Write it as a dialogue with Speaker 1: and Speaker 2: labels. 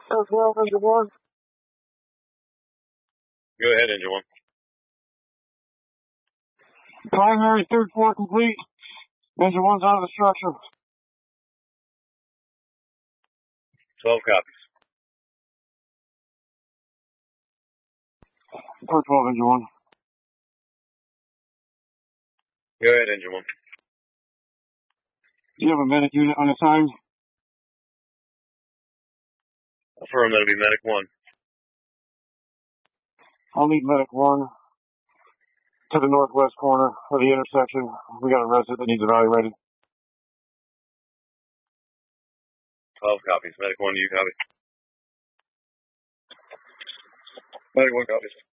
Speaker 1: 12, Engine 1.
Speaker 2: Go ahead, Engine 1.
Speaker 1: Primary, third floor complete. Engine 1's out of the structure.
Speaker 2: 12 copies.
Speaker 1: Part 12, Engine 1.
Speaker 2: Go ahead, Engine 1.
Speaker 1: Do you have a medic unit unassigned?
Speaker 2: Affirm that'll be Medic 1.
Speaker 1: I'll need Medic 1 to the northwest corner of the intersection. We got a resident that needs evaluated.
Speaker 2: 12 copies. Medic 1, you copy. Medic 1 copies.